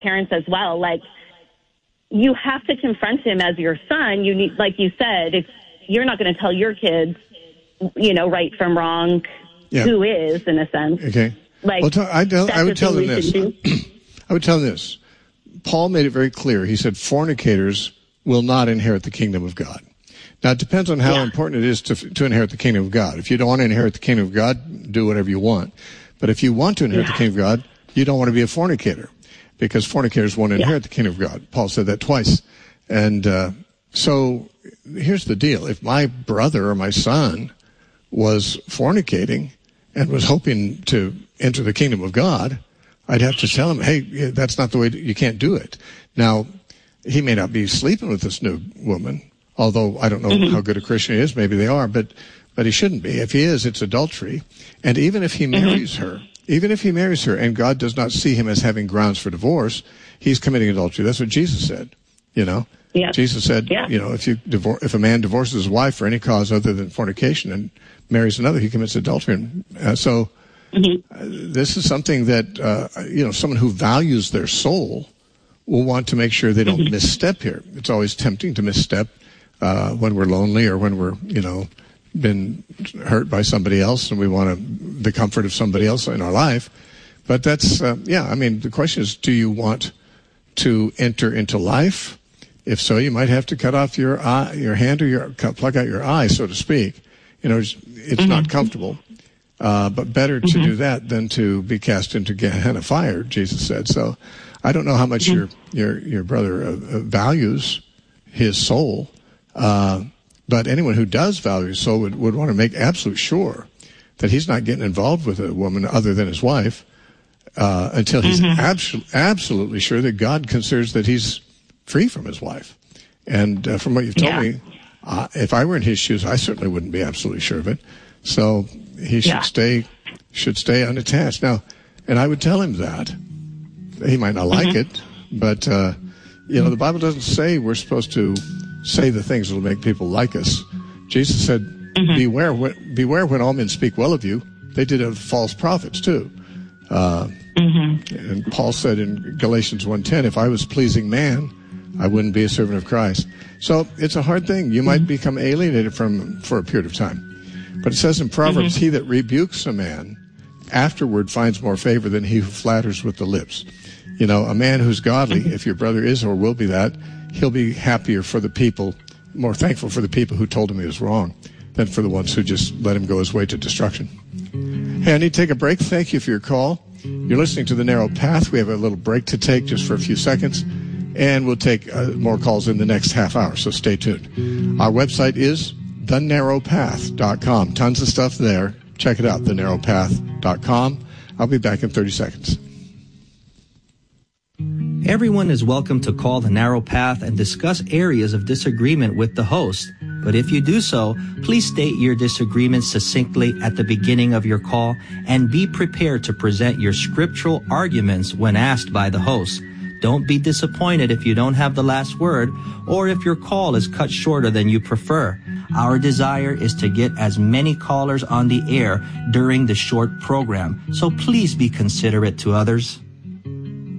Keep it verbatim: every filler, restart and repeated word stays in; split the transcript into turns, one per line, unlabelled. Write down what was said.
parents as well. Like, you have to confront him as your son. You need, like you said, if you're not going to tell your kids, you know, right from wrong, yeah. who is, in a sense.
Okay.
Like,
well, t- I, tell, I would tell them this. I would tell them this. Paul made it very clear. He said, fornicators will not inherit the kingdom of God. Now, it depends on how yeah. important it is to to inherit the kingdom of God. If you don't want to inherit the kingdom of God, do whatever you want. But if you want to inherit yeah. the kingdom of God, you don't want to be a fornicator, because fornicators won't inherit yeah. the kingdom of God. Paul said that twice. And uh, so here's the deal. If my brother or my son was fornicating and was hoping to enter the kingdom of God, I'd have to tell him, hey, that's not the way, to, you can't do it. Now, he may not be sleeping with this new woman, although I don't know mm-hmm. how good a Christian he is. Maybe they are, but but he shouldn't be. If he is, it's adultery. And even if he marries mm-hmm. her, even if he marries her and God does not see him as having grounds for divorce, he's committing adultery. That's what Jesus said, you know.
Yeah.
Jesus said,
yeah.
you know, if you divor- if a man divorces his wife for any cause other than fornication and marries another, he commits adultery. And uh, so mm-hmm. uh, this is something that, uh, you know, someone who values their soul will want to make sure they don't mm-hmm. misstep here. It's always tempting to misstep uh, when we're lonely or when we're, you know, been hurt by somebody else and we want to, the comfort of somebody else in our life. But that's, uh, yeah, I mean, the question is, do you want to enter into life? If so, you might have to cut off your eye, your hand or your, pluck out your eye, so to speak. You know, it's, it's mm-hmm. not comfortable. Uh, but better to mm-hmm. do that than to be cast into Gehenna fire, Jesus said. So I don't know how much mm-hmm. your, your, your brother uh, values his soul. Uh, but anyone who does value his soul would, would want to make absolute sure that he's not getting involved with a woman other than his wife, uh, until he's mm-hmm. abso- absolutely sure that God considers that he's free from his wife. And uh, from what you've told yeah. me, uh, if I were in his shoes, I certainly wouldn't be absolutely sure of it. So he should yeah. stay, should stay unattached. Now, and I would tell him that. He might not like mm-hmm. it, but, uh, you know, the Bible doesn't say we're supposed to say the things that will make people like us. Jesus said, mm-hmm. beware, when, beware when all men speak well of you. They did of false prophets too. Uh, mm-hmm. And Paul said in Galatians one ten, if I was pleasing man, I wouldn't be a servant of Christ. So it's a hard thing. You might mm-hmm. become alienated from for a period of time. But it says in Proverbs, mm-hmm. he that rebukes a man afterward finds more favor than he who flatters with the lips. You know, a man who's godly, mm-hmm. if your brother is or will be that, he'll be happier for the people, more thankful for the people who told him he was wrong than for the ones who just let him go his way to destruction. Hey, I need to take a break. Thank you for your call. You're listening to The Narrow Path. We have a little break to take just for a few seconds, and we'll take uh, more calls in the next half hour, so stay tuned. Our website is the narrow path dot com. Tons of stuff there. Check it out, the narrow path dot com. I'll be back in thirty seconds.
Everyone is welcome to call The Narrow Path and discuss areas of disagreement with the host. But if you do so, please state your disagreement succinctly at the beginning of your call and be prepared to present your scriptural arguments when asked by the host. Don't be disappointed if you don't have the last word or if your call is cut shorter than you prefer. Our desire is to get as many callers on the air during the short program, so please be considerate to others.